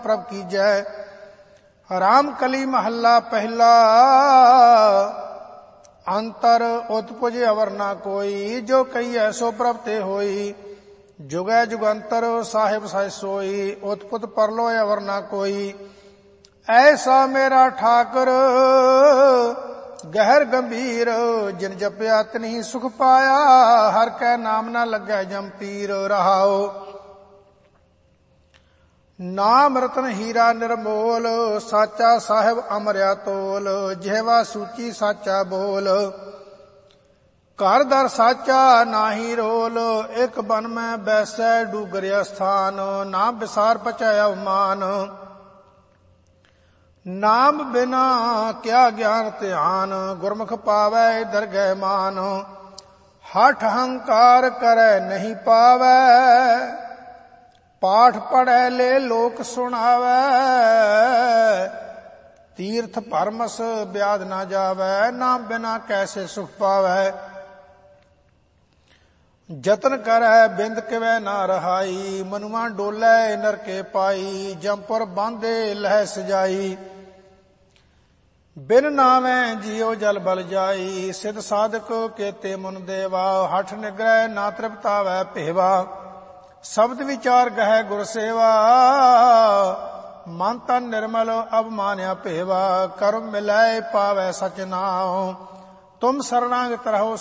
ਪ੍ਰਭ ਕੀਜੈ। ਰਾਮ ਕਲੀ ਮਹੱਲਾ ਪਹਿਲਾ। ਅੰਤਰ ਉਤਪੁਜ ਅਵਰ ਨਾ ਕੋਈ, ਜੋ ਕਹੀਐ ਸੋ ਪ੍ਰਭ ਤੇ ਹੋਈ। ਜੁਗੈ ਜੁਗੰਤਰ ਸਾਹਿਬ ਸਹਿ ਸੋਈ, ਉਤਪੁਤ ਪਰਲੋ ਅਵਰ ਨਾ ਕੋਈ। ਐਸਾ ਮੇਰਾ ਠਾਕੁਰ ਗਹਿਰ ਗੰਭੀਰ, ਜਿਨ ਜਪਿਆ ਤਿਨਹੀ ਸੁਖ ਪਾਇਆ। ਹਰ ਕੈ ਨਾਮ ਨਾ ਲੱਗੈ ਜਮ ਪੀਰ। ਰਹਾਉ ਨਾਮ ਰਤਨ ਹੀਰਾ ਨਿਰਮੋਲ, ਸਾਚਾ ਸਾਹਿਬ ਅਮਰਿਆ ਤੋਲ। ਜਿਹਵਾ ਸੂਚੀ ਸਾਚਾ ਬੋਲ, ਘਰ ਦਰ ਸਾਚਾ ਨਾਹੀ ਰੋਲ। ਇਕ ਬਨ ਮੈਂ ਬੈਸੈ ਡੂਗਰਿਆ ਸਥਾਨ, ਨਾ ਵਿਸਾਰ ਪਚੈ ਅਵਮਾਨ। ਨਾਮ ਬਿਨਾ ਕਿਆ ਗਿਆਨ ਧਿਆਨ, ਗੁਰਮੁਖ ਪਾਵੈ ਦਰਗਹਿ ਮਾਨ। ਹਠ ਹੰਕਾਰ ਕਰੈ ਨਹੀਂ ਪਾਵੈ, ਪਾਠ ਪੜ੍ਹੈ ਲੈ ਲੋਕ ਸੁਣਾਵੈ। ਤੀਰਥ ਭਰਮਸ ਬਿਆਦ ਨਾ ਜਾਵੈ, ਨਾਮ ਬਿਨਾ ਕੈਸੇ ਸੁਖ ਪਾਵੈ। ਜਤਨ ਕਰੈ ਬਿੰਦ ਕਿਵੈ ਨਾ ਰਹਾਈ, ਮਨੁਆ ਡੋਲੇ ਨਰਕੇ ਪਾਈ। ਜੰਪੁਰ ਬਾਂਧੇ ਲਹਿ ਸਜਾਈ, ਬਿਨ ਨਾਵੈ ਜੀਉ ਜਲ ਬਲ ਜਾਈ। ਸਿਧ ਸਾਧਕ ਕੇਤੇ ਮੁਨ ਦੇਵਾ, ਹਠ ਨਿਗ੍ਰਹਿ ਨਾ ਤ੍ਰਿਪਤਾਵੈ ਭੇਵਾ। ਸ਼ਬਦ ਵਿਚਾਰ ਗਹਿ ਗੁਰ ਸੇਵਾ, ਮਨ ਤਨ ਨਿਰਮਲ ਅਵਮਾਨਿਆ ਭੇਵਾ। ਕਰਮ ਮਿਲੈ ਪਾਵੈ ਸਚ ਨਾਉ, ਤੁਮ ਸਰਣਾਗਤ ਰਹੋ